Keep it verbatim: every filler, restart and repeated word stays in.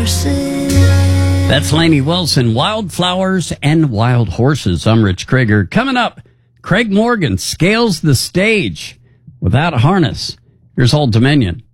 horses. That's Lainey Wilson, Wildflowers and Wild Horses. I'm Rich Krieger. Coming up, Craig Morgan scales the stage without a harness. Here's Old Dominion.